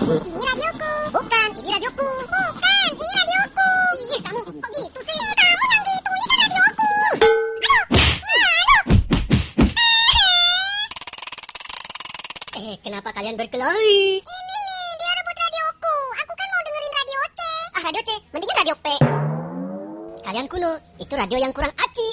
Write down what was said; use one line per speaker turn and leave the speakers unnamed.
Ini radioku. Bukan, ini radioku. Bukan, ini radioku. Ih, kamu kok gitu sih? Kamu yang gitu, ini kan radioku.
Kenapa kalian berkelahi?
Ini nih, dia rebut radioku. Aku kan mau dengerin radio C.
Radio C, mendingan radio P. Kalian kuno, itu radio yang kurang aci.